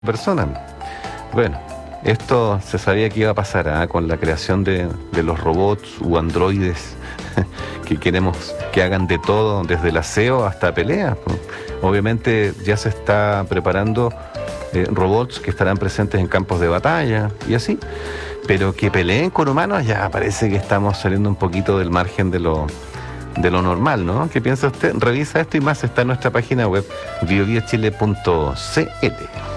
persona. Bueno, esto se sabía que iba a pasar con la creación de los robots u androides que queremos que hagan de todo, desde el aseo hasta peleas. Obviamente ya se está preparando robots que estarán presentes en campos de batalla y así, pero que peleen con humanos ya parece que estamos saliendo un poquito del margen de lo normal, ¿no? ¿Qué piensa usted? Revisa esto y más, está en nuestra página web biobiochile.cl.